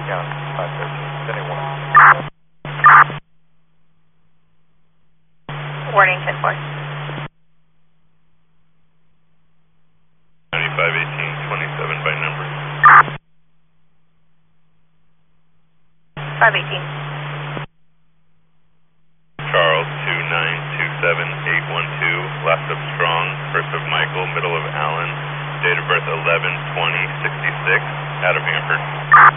Yeah, 513, sending 1. Warning 10-4. 9518, 27 by number. 518. Charles 2927812, last of Strong, first of Michael, middle of Allen, date of birth 11/20/66, out of Hanford.